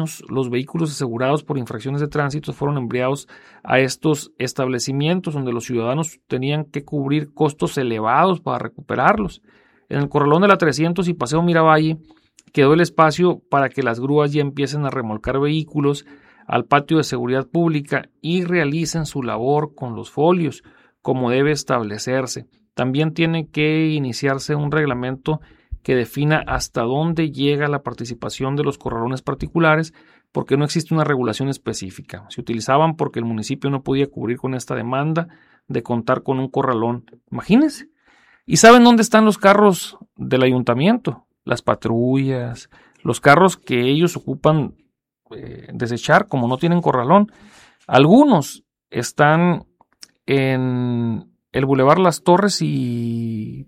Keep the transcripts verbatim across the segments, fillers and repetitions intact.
años, los vehículos asegurados por infracciones de tránsito fueron enviados a estos establecimientos donde los ciudadanos tenían que cubrir costos elevados para recuperarlos. En el corralón de la trescientos y Paseo Miravalle quedó el espacio para que las grúas ya empiecen a remolcar vehículos al patio de seguridad pública y realicen su labor con los folios, como debe establecerse. También tiene que iniciarse un reglamento que defina hasta dónde llega la participación de los corralones particulares, porque no existe una regulación específica. Se utilizaban porque el municipio no podía cubrir con esta demanda de contar con un corralón. Imagínense. ¿Y saben dónde están los carros del ayuntamiento? Las patrullas, los carros que ellos ocupan eh, desechar, como no tienen corralón. Algunos están en el Boulevard Las Torres y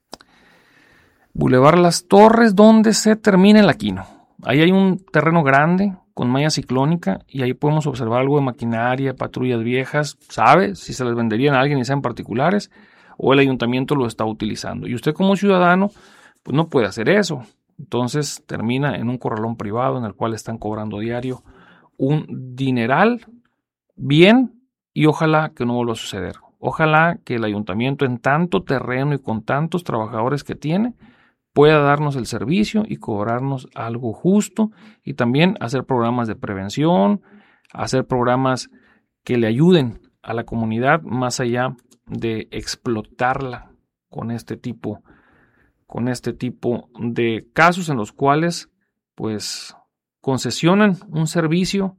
Boulevard Las Torres, donde se termina el Aquino. Ahí hay un terreno grande con malla ciclónica y ahí podemos observar algo de maquinaria, patrullas viejas, sabe si se las venderían a alguien y sean particulares o el ayuntamiento lo está utilizando. Y usted como ciudadano pues no puede hacer eso. Entonces termina en un corralón privado en el cual están cobrando diario un dineral bien y ojalá que no vuelva a suceder. Ojalá que el ayuntamiento en tanto terreno y con tantos trabajadores que tiene pueda darnos el servicio y cobrarnos algo justo y también hacer programas de prevención, hacer programas que le ayuden a la comunidad más allá de explotarla con este tipo, con este tipo de casos en los cuales pues concesionan un servicio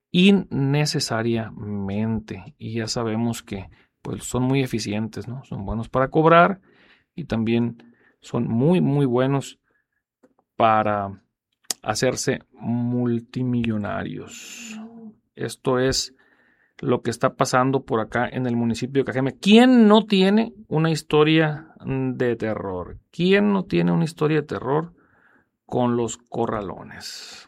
innecesariamente y ya sabemos que pues son muy eficientes, ¿no? Son buenos para cobrar y también son muy, muy buenos para hacerse multimillonarios. Esto es lo que está pasando por acá en el municipio de Cajeme. ¿Quién no tiene una historia de terror? ¿Quién no tiene una historia de terror con los corralones?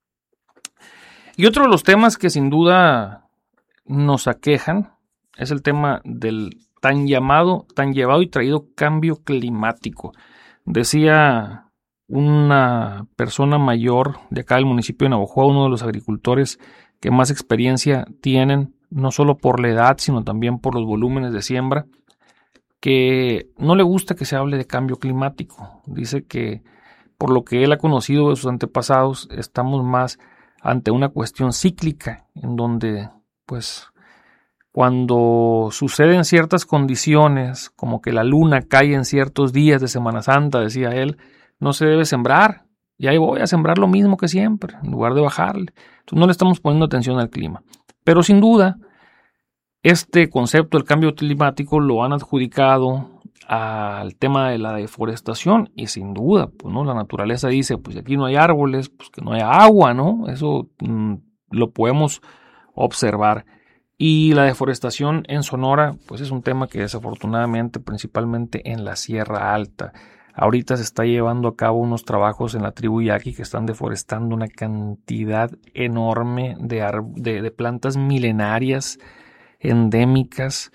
Y otro de los temas que sin duda nos aquejan es el tema del tan llamado, tan llevado y traído cambio climático. Decía una persona mayor de acá del municipio de Navojoa, uno de los agricultores que más experiencia tienen, no solo por la edad, sino también por los volúmenes de siembra, que no le gusta que se hable de cambio climático. Dice que por lo que él ha conocido de sus antepasados, estamos más ante una cuestión cíclica, en donde pues cuando suceden ciertas condiciones, como que la luna cae en ciertos días de Semana Santa, decía él, no se debe sembrar. Y ahí voy a sembrar lo mismo que siempre, en lugar de bajarle. Entonces no le estamos poniendo atención al clima. Pero sin duda, este concepto del cambio climático lo han adjudicado al tema de la deforestación. Y sin duda, pues no, la naturaleza dice, pues aquí no hay árboles, pues que no haya agua, ¿no? Eso mmm, lo podemos observar. Y la deforestación en Sonora, pues es un tema que desafortunadamente, principalmente en la Sierra Alta, ahorita se está llevando a cabo unos trabajos en la tribu Yaqui que están deforestando una cantidad enorme de, de, de plantas milenarias, endémicas.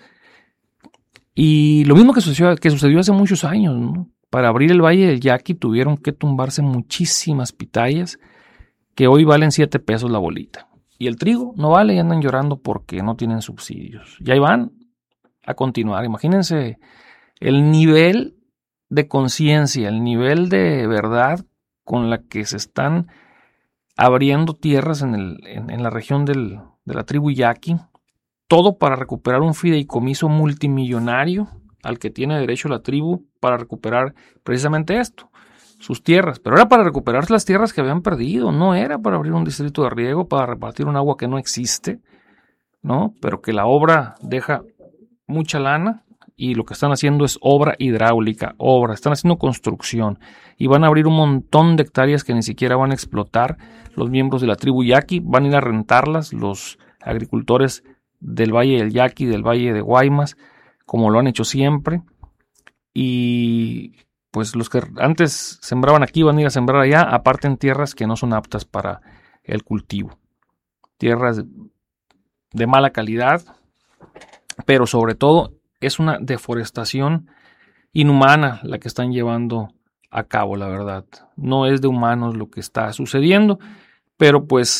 Y lo mismo que sucedió, que sucedió hace muchos años, ¿no? Para abrir el Valle del Yaqui tuvieron que tumbarse muchísimas pitayas que hoy valen siete pesos la bolita. Y el trigo no vale y andan llorando porque no tienen subsidios. Y ahí van a continuar. Imagínense el nivel de conciencia, el nivel de verdad con la que se están abriendo tierras en, el, en, en la región del, de la tribu Yaqui. Todo para recuperar un fideicomiso multimillonario al que tiene derecho la tribu para recuperar precisamente esto. Sus tierras, pero era para recuperar las tierras que habían perdido, no era para abrir un distrito de riego, para repartir un agua que no existe, ¿no? Pero que la obra deja mucha lana y lo que están haciendo es obra hidráulica, obra, están haciendo construcción y van a abrir un montón de hectáreas que ni siquiera van a explotar los miembros de la tribu Yaqui, van a ir a rentarlas los agricultores del Valle del Yaqui, del Valle de Guaymas, como lo han hecho siempre, y pues los que antes sembraban aquí van a ir a sembrar allá, aparte en tierras que no son aptas para el cultivo. Tierras de mala calidad, pero sobre todo es una deforestación inhumana la que están llevando a cabo, la verdad. No es de humanos lo que está sucediendo, pero pues